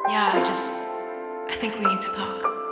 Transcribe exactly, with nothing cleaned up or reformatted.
Yeah, I just, I think we need to talk.